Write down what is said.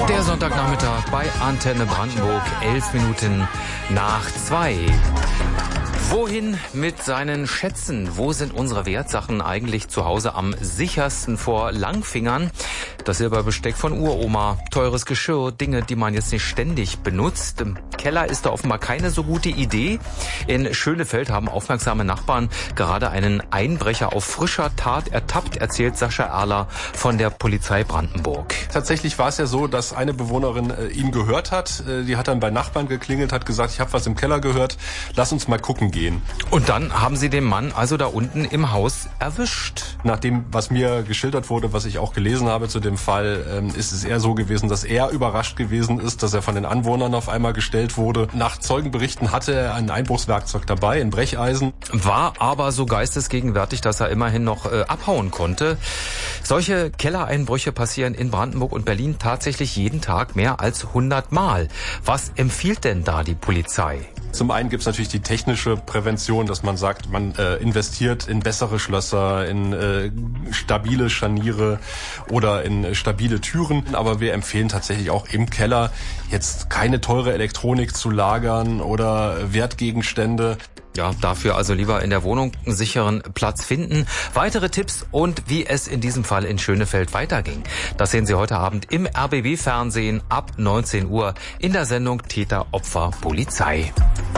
Der Sonntagnachmittag bei Antenne Brandenburg, 11 Minuten nach 2. Wohin mit seinen Schätzen? Wo sind unsere Wertsachen eigentlich zu Hause am sichersten vor Langfingern? Das Silberbesteck von Uroma, teures Geschirr, Dinge, die man jetzt nicht ständig benutzt. Im Keller ist da offenbar keine so gute Idee. In Schönefeld haben aufmerksame Nachbarn gerade einen Einbrecher auf frischer Tat ertappt, erzählt Sascha Erler von der Polizei Brandenburg. Tatsächlich war es ja so, dass eine Bewohnerin ihn gehört hat. Die hat dann bei Nachbarn geklingelt, hat gesagt, ich habe was im Keller gehört, lass uns mal gucken gehen. Und dann haben sie den Mann also da unten im Haus erwischt. Nach dem, was mir geschildert wurde, was ich auch gelesen habe zu dem Fall, ist es eher so gewesen, dass er überrascht gewesen ist, dass er von den Anwohnern auf einmal gestellt wurde. Nach Zeugenberichten hatte er ein Einbruchswerkzeug dabei, ein Brecheisen. War aber so geistesgegenwärtig, dass er immerhin noch abhauen konnte. Solche Kellereinbrüche passieren in Brandenburg und Berlin tatsächlich jeden Tag mehr als 100 Mal. Was empfiehlt denn da die Polizei? Zum einen gibt es natürlich die technische Prävention, dass man sagt, man investiert in bessere Schlösser, in stabile Scharniere oder in stabile Türen. Aber wir empfehlen tatsächlich auch im Keller jetzt keine teure Elektronik zu lagern oder Wertgegenstände. Ja, dafür also lieber in der Wohnung einen sicheren Platz finden. Weitere Tipps und wie es in diesem Fall in Schönefeld weiterging, das sehen Sie heute Abend im RBB-Fernsehen ab 19 Uhr in der Sendung Täter, Opfer, Polizei.